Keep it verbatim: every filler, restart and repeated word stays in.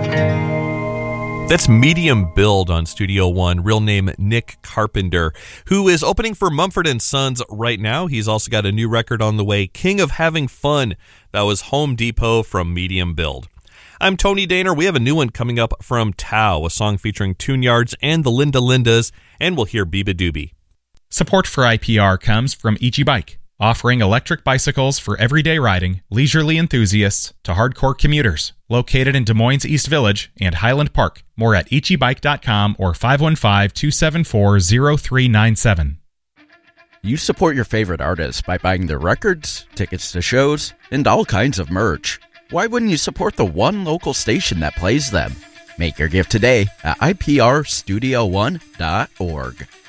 That's Medium Build on Studio One, real name Nick Carpenter, who is opening for Mumford and Sons right now. He's also got a new record on the way, King of Having Fun. That was Home Depot from Medium Build. I'm Tony Daner. We have a new one coming up from Tao, a song featuring Tune Yards and the Linda Lindas, and we'll hear Biba Doobie. Support for I P R comes from Ichi Bike, offering electric bicycles for everyday riding, leisurely enthusiasts to hardcore commuters. Located in Des Moines East Village and Highland Park. More at ichi bike dot com or five one five, two seven four, zero three nine seven. You support your favorite artists by buying their records, tickets to shows, and all kinds of merch. Why wouldn't you support the one local station that plays them? Make your gift today at I P R studio one dot org.